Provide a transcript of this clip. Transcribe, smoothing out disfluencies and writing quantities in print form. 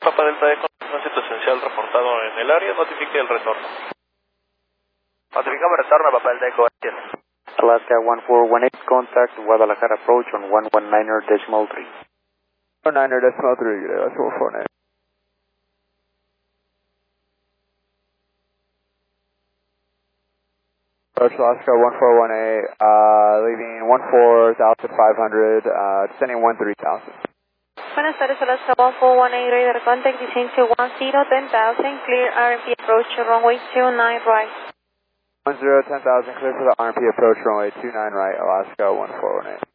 Papa Delta Eco, tránsito esencial reportado en el área, notifique el retorno. Notificamos retorno, Papa Delta Eco. Alaska 1418, contact Guadalajara approach on 119.3. 119.3, that's 449. Approach Alaska 1418, leaving 14,500, descending 13,000. Buenas tardes, Alaska 1418, radar contact, descend to 10,000, clear RMP approach, runway 29 right. 10,000, clear for the RMP approach, runway 29 right, Alaska 1418.